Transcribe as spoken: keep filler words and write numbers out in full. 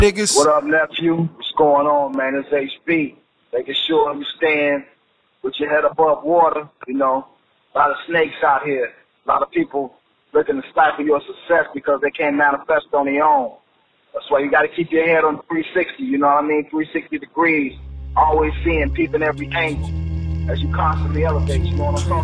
niggas. What up, nephew? What's going on, man? It's H B. Making sure you stand with your head above water. You know, a lot of snakes out here. A lot of people looking to stifle your success because they can't manifest on their own. That's why you got to keep your head on three sixty, you know what I mean? three sixty degrees. Always seeing, peeping every angle as you constantly elevate, you know what I'm talking about?